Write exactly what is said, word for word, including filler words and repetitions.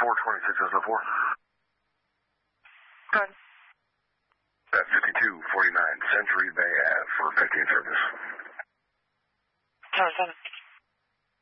four twenty-six S O four. Good. At fifty-two forty-nine Century Bay Ave for fifteen service. Seven seven.